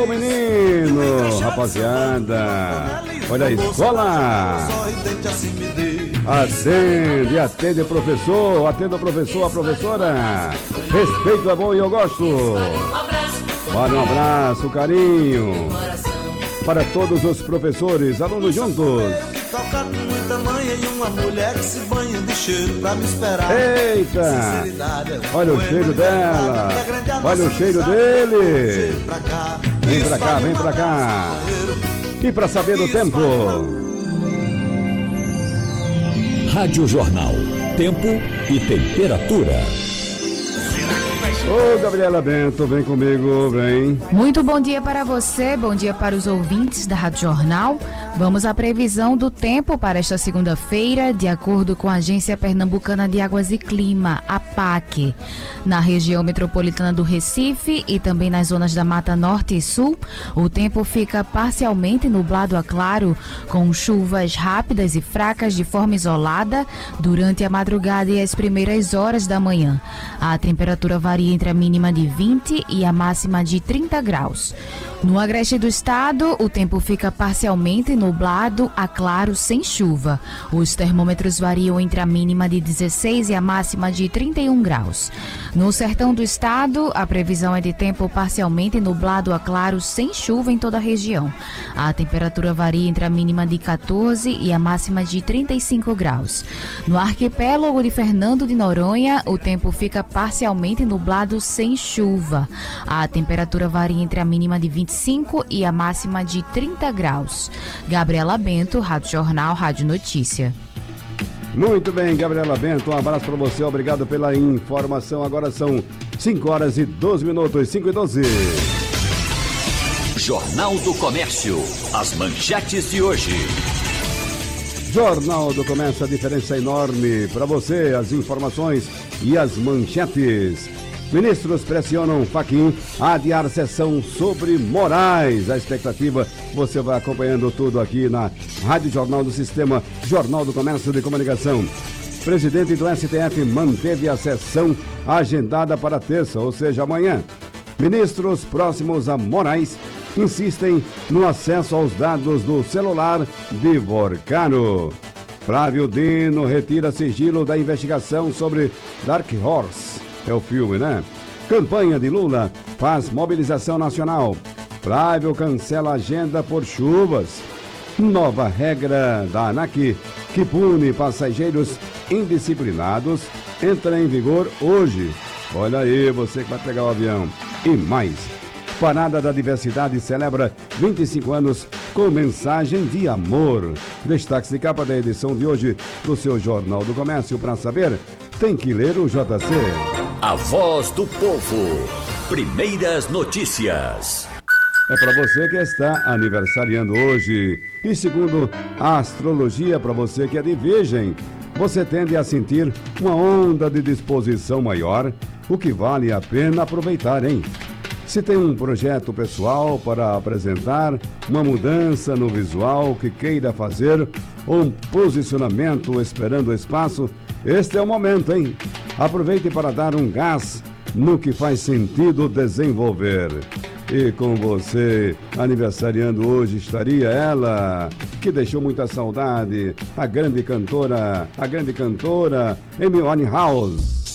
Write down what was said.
Ô menino, rapaziada, olha a escola. Atende professor, atenda o professor, a professora. Respeito é bom e eu gosto. Olha, um abraço, carinho para todos os professores, alunos juntos. Eita, olha o cheiro dela, olha o cheiro dele. Vem pra cá, vem pra cá. E pra saber do tempo, Rádio Jornal, tempo e temperatura. Ô, Gabriela Bento, vem comigo, vem. Muito bom dia para você, bom dia para os ouvintes da Rádio Jornal. Vamos à previsão do tempo para esta segunda-feira, de acordo com a Agência Pernambucana de Águas e Clima, APAC. Na região metropolitana do Recife e também nas zonas da Mata Norte e Sul, o tempo fica parcialmente nublado a claro, com chuvas rápidas e fracas de forma isolada durante a madrugada e as primeiras horas da manhã. A temperatura varia entre a mínima de 20 e a máxima de 30 graus. No agreste do estado, o tempo fica parcialmente nublado a claro, sem chuva. Os termômetros variam entre a mínima de 16 e a máxima de 31 graus. No sertão do estado, a previsão é de tempo parcialmente nublado a claro, sem chuva em toda a região. A temperatura varia entre a mínima de 14 e a máxima de 35 graus. No arquipélago de Fernando de Noronha, o tempo fica parcialmente nublado sem chuva. A temperatura varia entre a mínima de 25 e a máxima de 30 graus. Gabriela Bento, Rádio Jornal, Rádio Notícia. Muito bem, Gabriela Bento, um abraço para você, obrigado pela informação. Agora são 5 horas e 12 minutos, 5 e 12. Jornal do Comércio, as manchetes de hoje. Jornal do Comércio, a diferença é enorme para você, as informações e as manchetes. Ministros pressionam Fachin a adiar sessão sobre Moraes. A expectativa, você vai acompanhando tudo aqui na Rádio Jornal do Sistema Jornal do Comércio de Comunicação. Presidente do STF manteve a sessão agendada para terça, ou seja, amanhã. Ministros próximos a Moraes insistem no acesso aos dados do celular de Vorcano. Flávio Dino retira sigilo da investigação sobre Dark Horse. É o filme, né? Campanha de Lula faz mobilização nacional. Flávio cancela agenda por chuvas. Nova regra da ANAC, que pune passageiros indisciplinados, entra em vigor hoje. Olha aí, você que vai pegar o avião. E mais. Parada da Diversidade celebra 25 anos com mensagem de amor. Destaques de capa da edição de hoje do seu Jornal do Comércio. Para saber, tem que ler o JC. A voz do povo. Primeiras notícias. É para você que está aniversariando hoje. E segundo a astrologia, para você que é de Virgem, você tende a sentir uma onda de disposição maior, o que vale a pena aproveitar, hein? Se tem um projeto pessoal para apresentar, uma mudança no visual que queira fazer, ou um posicionamento esperando espaço, este é o momento, hein? Aproveite para dar um gás no que faz sentido desenvolver. E com você, aniversariando hoje, estaria ela, que deixou muita saudade, a grande cantora Amy Winehouse.